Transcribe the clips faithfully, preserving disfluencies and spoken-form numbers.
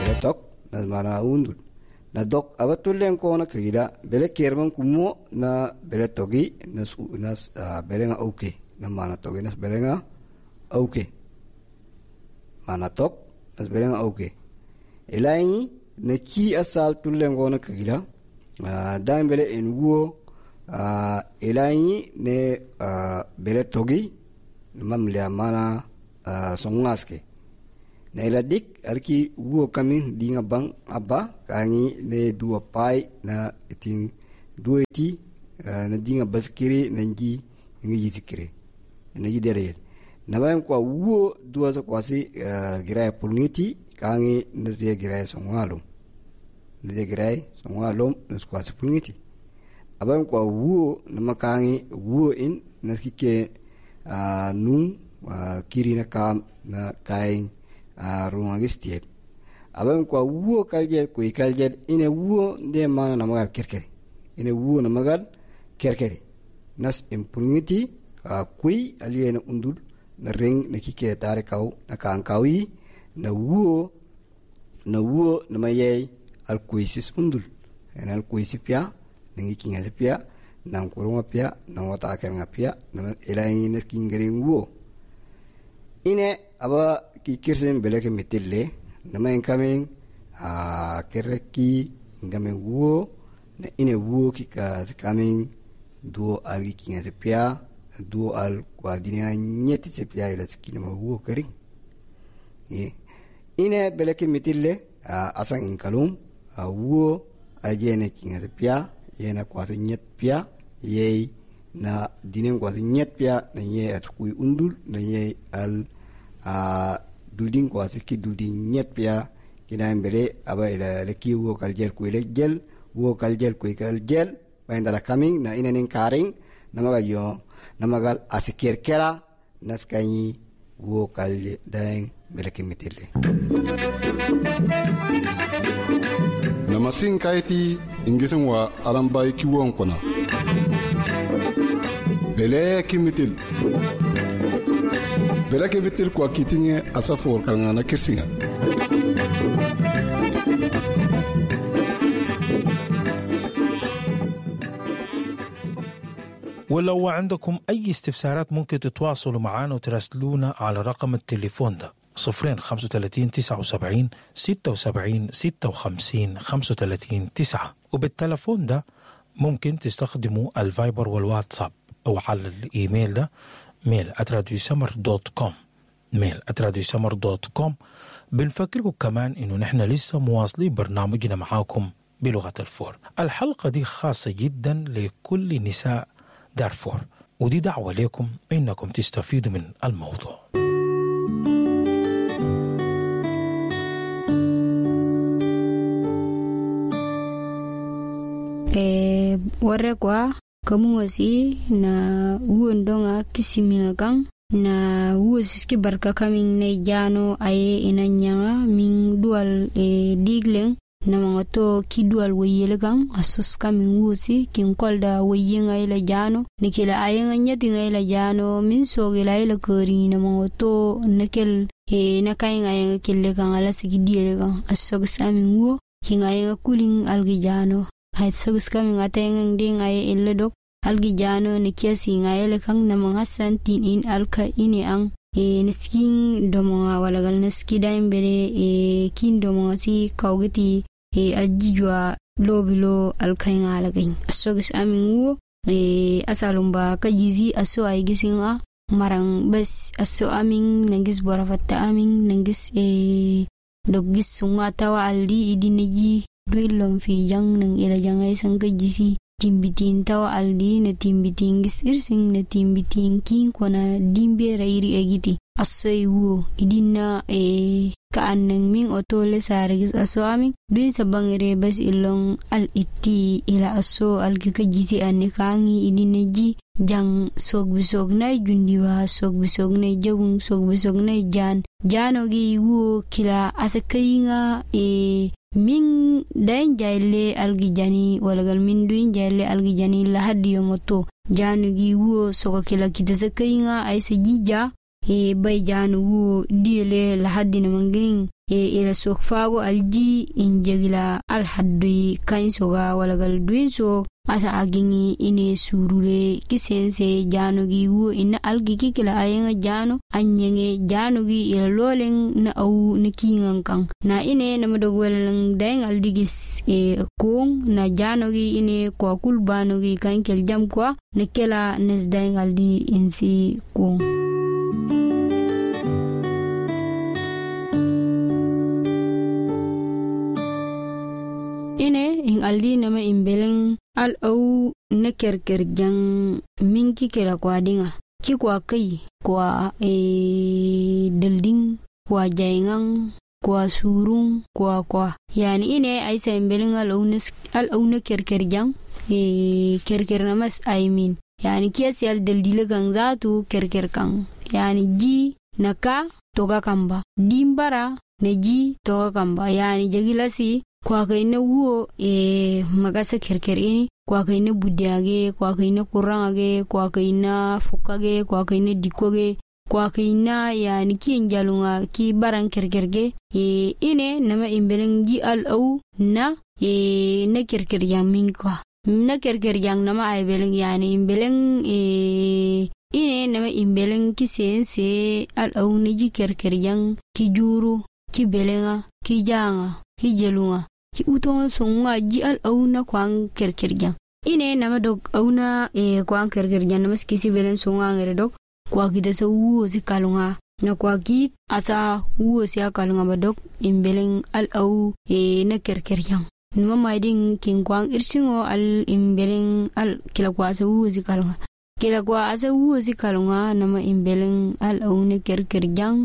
beletok na mana undul na dok abatulen ko na kagida bele kerman kumo na beletogi na nas uh, belenga okay na mana togi nas belenga okay mana tok nas belenga okay elaini na ki asal tulen ko na kagida uh, dan bele en wo uh, elaini ne uh, beletogi mamle mana uh, songaske na iladik alki wo kamin dinga bang aba kangi ne dua pai na iting dua ti uh, na dinga baskiri na ngi ngi yitikire na yidere na bayam kwa wo dua za kwasi uh, girai pulngiti kangi na zia girai songalo na zia girai songalo na kwasi pulngiti abayam kwa wo na makangi wo in na kike uh, nung uh, kiri na kam na kain a ruangistiet abam kwa wuo kaljet ko kaljet ine wuo de mana na magal kerkere ine wuo na magal kerkere nas impungiti a kui aliena undul na ring na kike tare kaw na kan kawi na wuo na wuo na mayay al kuisis undul en al kuisipia ngi kinga pia na kurunga pia na wata kenga pia na elai ne kingere wuo ine aba ki kirsen beleke mitille nama inkaming a kereki ingame wo na ine wo ki ka coming duo algi kinga sepia duo al kwa dinia nyeti sepia ila skina ma wo kering e ine beleke mitille a asang inkalum a wo ajene kinga sepia yena kwa nyet pia ye na dinen kwa nyet pia na ye atkui undul na ye al a dulding kwa siki dulding nyet pia kina mbele aba ila leki wo kaljel ku ile gel wo kaljel ku kaljel baindala coming na inanin karing namaga yo namagal asikir kera naskani wo kalje daeng mbele kimitile namasin kaiti ingisin wa alambai kiwon kona bele kimitil Berake bitil kwa kitinge asafor kalngana kirsinga. ولو عندكم أي استفسارات ممكن تتواصلوا معنا وتراسلونا على رقم التليفون ده صفرين خمسة وثلاثين تسعة وسبعين ستة وسبعين ستة وخمسين خمسة وثلاثين تسعة وبالتليفون ده ممكن تستخدموا الفايبر والواتساب أو على الإيميل ده ميل at radio summer دوت كوم ميل at radio summer دوت كوم. بنفكركم كمان إنه نحن لسه مواصلين برنامجنا معاكم بلغة الفور. الحلقة دي خاصة جدا لكل نساء دارفور ودي دعوة لكم إنكم تستفيدوا من الموضوع. إيه ورقوا kamuwasi na uondonga kisiminga kang na uwasiski barka kaming na jano aye inanyanga ming dual e digleng na mga to ki dual wayele kang asus kaming uwasi king kolda wayenga ila jano nikila ayenga nyati nga ila jano min sogila ila kori na mga to nikel e nakainga ayenga kile kang alasiki diele kang asus kaming uwo king ayenga kuling algi jano ay asus kaming atayang ding aye iledok algi jano ne kiasi ngayele kang na mga santin in alka ini ang e nisking domonga walagal niski daimbere e kin domonga si kawgiti e ajijwa lobilo alka ngalagay asogis amingu e asalumba kajizi aso ay gisinga marang bes aso aming nangis borafatta aming nangis e doggis sunga tawa aldi idinegi duilom fi jang nang ila jangay sang kajizi timbitin tawa aldi na timbitin gis irsing na timbitin king kona dimbe rairi agiti asoy wo idina e kaanang ming otole sarigis aso aming duin sa bangere bas ilong al iti ila aso al kikajiti ane kangi idina ji jang sog bisog na jundiwa sog bisog na jawung sog bisog na jan jano gi wo kila asakay nga e min dain jaile algijani walagal min duin jaile algijani lahadi yomoto janu gi wo soka kila kitase kainga aise jija e bay janu wo diele lahadi na mangin ila sokfago alji injegila alhaddi kansoga walagal duinso asa agingi ine surule kisense janogi wo ina algi kikila ayenga jano anyenge janogi ila loleng na au nikingang kang na ine na madogwelang daeng aldigis e kong na janogi ine kwa kulbanogi kankel jam kwa nekela nes daeng aldi insi kong. Ine in aldi nama imbeleng al au na kerker jang minki kera kwa dinga ki kwa kai kwa e delding kwa jaingang kwa surung kwa kwa yani ine aisa imbeleng al au al au na kerker jang e kerker namas I mean yani kiasi al deldile gang zatu kerker kang yani ji naka toga kamba dimbara ne ji toga kamba yani jagilasi kwa kaina wuo e magasa kerker ini kwa kaina budiage kwa kaina kurangage kwa kaina fukage kwa kaina dikoge kwa kaina yani ki njalunga ki barang kerkerge e ine nama imbelengi al au na e na kerker yang mingkwa na kerker yang nama ay beleng yani imbeleng e ine nama imbeleng ki sense al au ni ji kerker yang ki juru ki belenga ki janga ki jelunga ki utonga songa ji al auna kwang kerkerjang ine nama dog auna e kwang kerkerjang nama skisi belen songa ngere dog kwa gida sa uwo si kalunga na kwa git asa uwo si kalunga badok imbeleng al au e na kerkerjang nama maiding king kwang irsingo al imbeleng al kila kwa asa uwo si kalunga kila kwa asa uwo si kalunga nama imbeleng al au na kerkerjang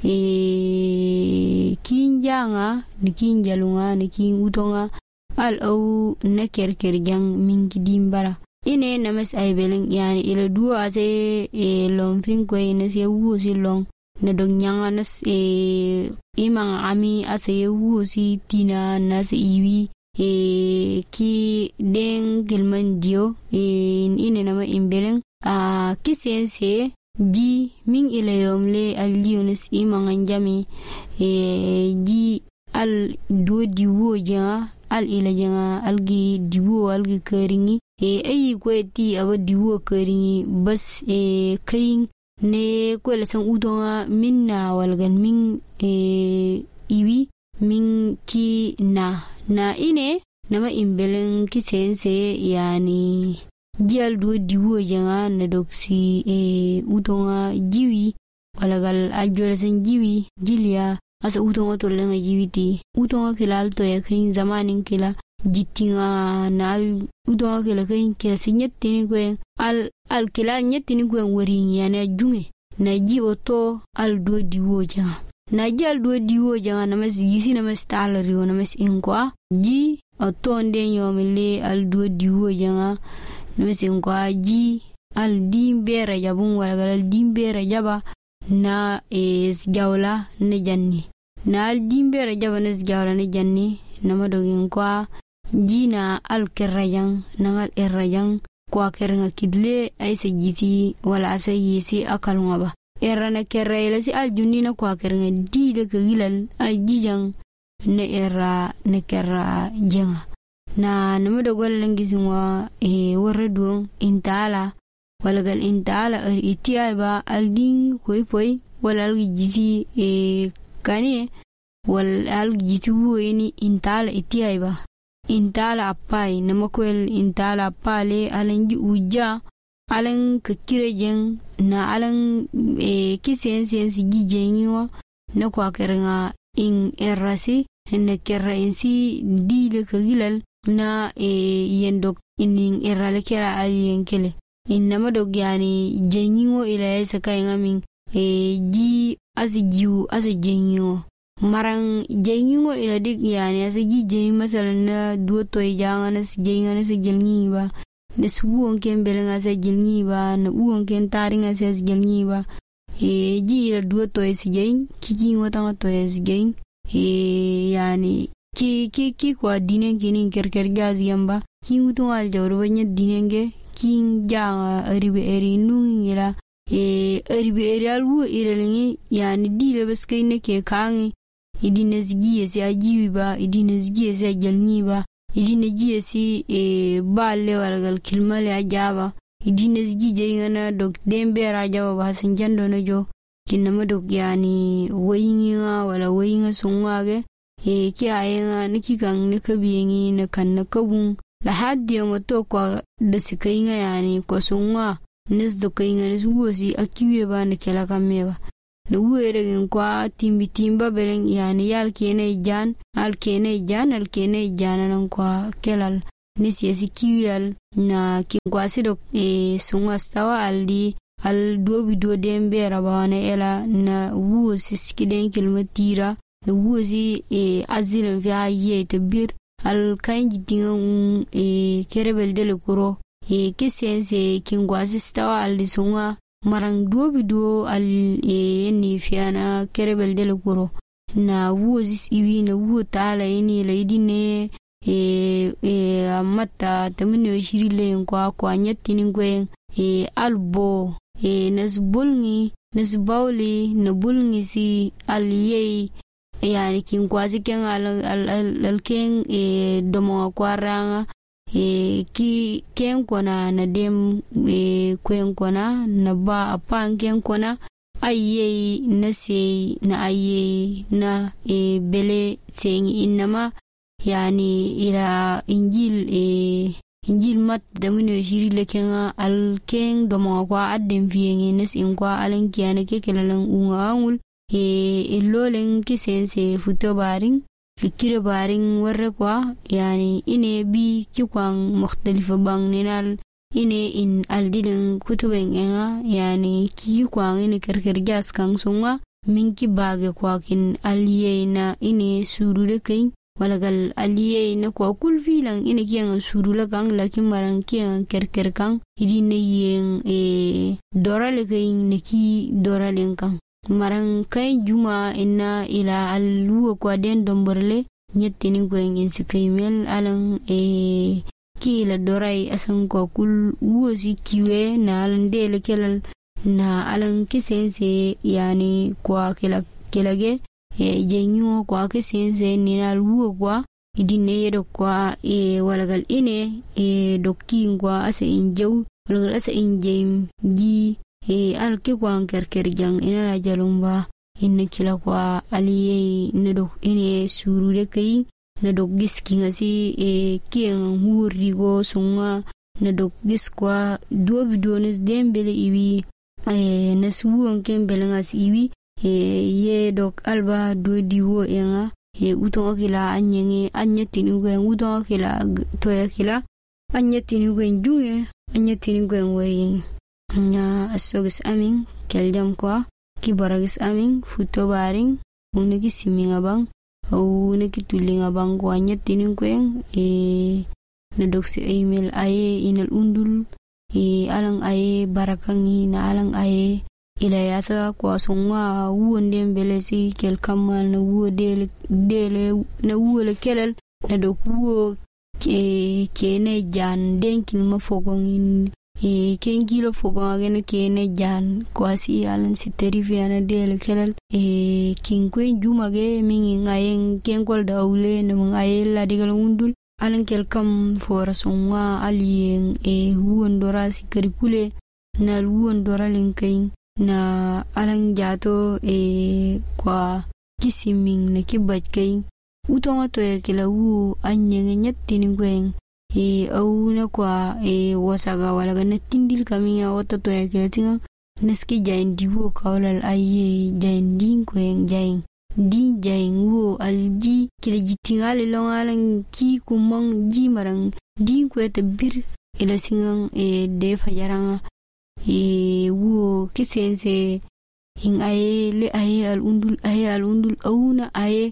e kinjanga ni kinjalunga ni kin utonga al au na kerkerjang mingi dimbara ine namas ay beleng yani ila duo ase e lomfin ko ina se wusi long na dog nyanga nas e imang ami ase wusi tina nas iwi e ki den gelman dio e ine nama imbeleng a kisense ji min ilayom le alionis imangan jami e ji al do diwo ja al ilayanga algi diwo algi keringi e ayi kweti aba diwo keringi bas e kayin ne kwela san udonga minna walgan min e iwi min ki na na ine nama imbelen ki sense yani jial do diwo janga na doksi e utonga jiwi walagal ajola san jiwi jilia asa utonga to lenga jiwiti utonga kila alto ya kin zamanin kila jitinga na utonga kila kin kila sinyetini kwen al al kila nyetini kwen waringi yana junge na ji oto al do diwo janga na ji al do diwo janga na mas yisi na mas talari na mas inkwa ji oto nde nyomile al do diwo janga nusin kwa ji al dimbera jabun walagal dimbera jaba na e jawla ne janni na al dimbera jaba ne jawla ne janni na madogin kwa jina al kerrajang na al errajang kwa kerenga kidle ay se jiti wala asa yisi akalunga ba erra na kerrayla si al junina kwa kerenga di de kagilal ay jijang ne erra ne kerra jenga na nama da gwallon gizinwa e warradon intala walagal intala ar itiya ba aldin koi koi wal algiji e kane wal algiji wueni intala itiya ba intala apai nama kwel intala pale alanji uja alan kakirejeng na alan e kisensen si gijenyiwa na kwa kerenga in errasi na kerra insi dile kagilal na e yendok inin erale kera alien kele inama dog yani jenyiwo ila esa kayanga min e ji asi jiu asi jenyiwo marang jenyiwo ila dik yani asi ji jenyi masala na duoto ijanga nasi jenyi nasi jelnyi ba nasi uon ken belenga sa jelnyi ba na uon ken taringa sa jelnyi ba e ji ila duoto esi jenyi kiki ngotanga to esi jenyi e yani ki ki ki kwa dinen kini kerker gazi yamba ki utung al jawro banya dinenge ki janga aribe eri nungila e aribe eri alwo irelengi yani dile baske ne ke kangi idina zigiye si ajiwi ba idina zigiye si ajalni ba idina jiye si e balle walagal kilmale ajaba idina zigiye ngana dok dembe rajawa ba sanjando na jo kinama dok yani wayinga wala wayinga sungwage e ki ayenga niki kan ne kabiyengi na kan na kabun la haddi mo to kwa da sikainga yani ko sungwa nes do kainga nes wosi akiwe ba na kala kameba na were gen kwa timbi timba belen yani yal kene jan al kene jan al kene jan nan kwa kelal nes yesi kiwal na kin kwa sido e sungwa stawa aldi al dobi do dembe rabawana ela na wosi skiden kilmatira na wosi e azilin fi aye tabir al kanji dinga e kerebel dele kuro e kisense kingwasi stawa al sunga marang dobi do al e ni fiana kerebel dele kuro na wosi iwi na wo tala ini la idine e e amata tamino shirile kwa kwa nyatini ngwen e albo e nasbulngi nasbawli na bulngi si aliyei yani kin kwazi ken al al al ken e domo kwaranga e ki ken kona na dem e kwen kona na ba apan ken kona ayye na se na ayye na e bele sengi inama yani ila injil e injil mat da mun shiri leken al ken domo kwa adden fiyengi nas in kwa alan kiyane ke kelalan unga angul e illolen kisense futo baring fikire baring warre kwa yani ine bi kikwan mukhtalifa bang ninal ine in aldilin kutuben enga yani kikwan ine kerker gas kan sunga minki bage kwa kin aliyena ine surule kai walagal aliyena kwa kulfilan ine kiyan surule kan lakin maran kiyan kerker kan idine yen e dorale kai neki doralen kan marang kai juma inna ila alluwa kwa den domborle nyettini gwen in sikaimel alan e kila dorai asan kwa kul wosi kiwe na alan dele kelal na alan kisense yani kwa kila kilage e jenyu kwa kisense ni na alluwa kwa idine yedo kwa e walagal ine e dokki kwa asa injaw walagal asa injem ji e alki kwa kerker jang ina la jalumba inne kila kwa aliye nedok ine surude kai nedok giski ngasi e kien hurigo sunga nedok giskwa dobi dones dembele iwi e nasuwon kembele ngasi iwi e ye dok alba do diwo enga e uton akila anyenge anyatini gwen uton akila toya kila anyatini gwen junge anyatini gwen wari nya asogis amin keldam kwa kibaragis amin futo baring unegi siminga bang au unegi tulinga bang kwa nyatini kwen e nadoksi email aye inal undul e alang aye barakangi na alang aye ila yasa kwa songwa wuonde mbele si kel kamal na wuo dele dele na wuo le kelal na do wuo ke kene jan denkin mafogongin e ken kilo fogo gene kene jan kwasi alan si terifiana dele kelal e kin kwen juma ge mingi ngayen ken kol dawle no ngaye la digal undul alan kel kam fora songwa alien e wuondora si karikule na wuondora linkain na alan jato e kwa kisiming na kibaj kai utonga to e kila wu anyenge nyattini ngwen e au na kwa e wasaga wala gana tindil kamia wata to e kila tinga neski jain diwo kawlal aye jain din kwen jain din jain wo alji kila jitingale longalan ki kumang ji marang din kweta bir ila singang e de fajaranga e wo kisense in aye le aye al undul aye al undul auna aye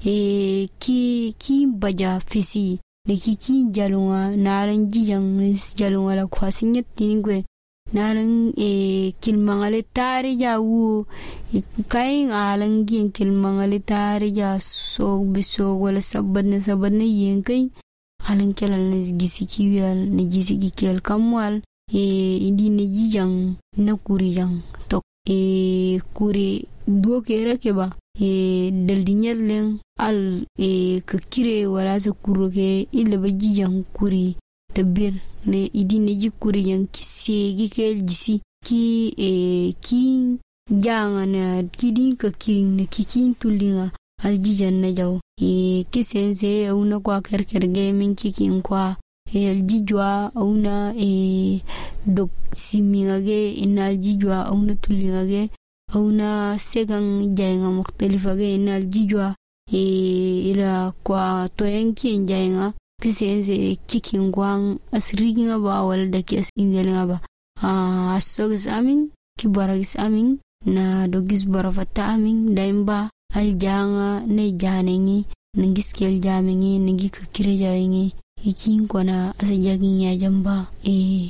e ki ki baja fisi ne ki ki jalunga naran jijang jalunga la kwasinyet tiningwe naran e kilmangale tari ja wo kain alan gin kilmangale tari ja so biso wala sabadna sabadna yenkai alan kelal ne gisi kiwal ne gisi kikel kamwal e indi ne jijang na kuriyang tok e kuri duo kera keba e dal dinyal len al e ka kire wala sa kuro ke illa ba jijan kuri tabir ne idi ne jikuri yang kisegi ke jisi ki e ki janga na kidi ka kirin na kikin tulinga al jijan na jaw e kisense una kwa kerker gaming kikin kwa e al jijwa una e dok simingage inal jijwa una tulingage una segan jaynga mukhtalifa ge inal jijwa e ila kwa toyenki jaynga kisense kikin gwang asriginga ba wala da kes ingelinga ba a asogis amin kibaragis amin na dogis barafata amin daimba aljanga ne janengi nangis kel jamengi nangi kakire jayengi ikin kona asajagin ya jamba e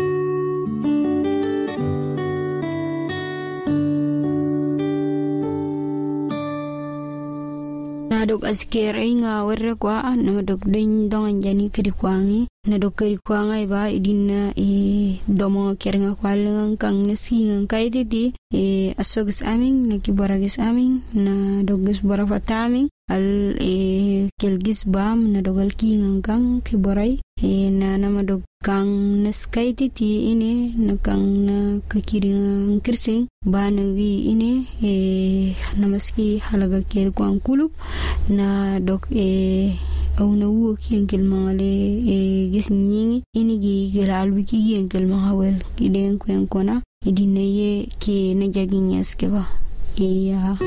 dok askere nga warre kwa na dok den dongan jani kiri kwangi na dok kiri kwanga iba idina e domo kernga kwalengan kang nasingan kaititi e asogis aming na kibaragis aming na dogis barafata aming al e kelgis bam na dogal kingan kang kibaray e na nama dog kang naskaititi ini na kang na kakiringan kirsing banagi ini e namaski halaga kir kwang kulub na dok e au na wo kian kelmangale e gisnyingi ini gi gelalwi ki kian kelmangawel kiden kwen kona idinaye ke na jaginyas keba e ya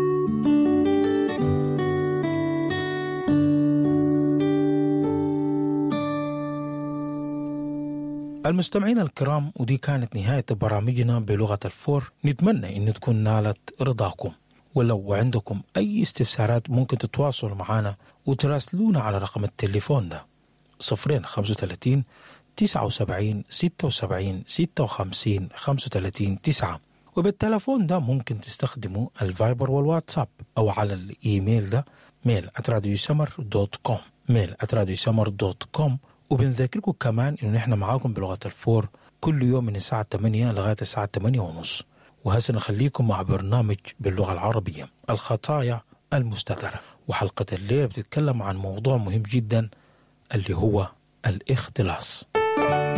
المستمعين الكرام، ودي كانت نهاية برامجنا بلغة الفور. نتمنى أن تكون نالت رضاكم، ولو عندكم أي استفسارات ممكن تتواصلوا معنا وتراسلونا على رقم التليفون ده صفرين خمسة وثلاثين تسعة وسبعين ستة وسبعين ستة وخمسين خمسة وثلاثين تسعة. وبالتليفون ده ممكن تستخدموا الفايبر والواتساب أو على الإيميل ده ميل آت راديو سمر دوت كوم ميل آت راديو سمر دوت كوم. وبنذكركم كمان إنه نحن معاكم بلغة الفور كل يوم من الساعة ثمانية لغاية الساعة ثمانية ونص، وهسه نخليكم مع برنامج باللغة العربية الخطايا المستترة. وحلقة الليلة بتتكلم عن موضوع مهم جدا اللي هو الاختلاس.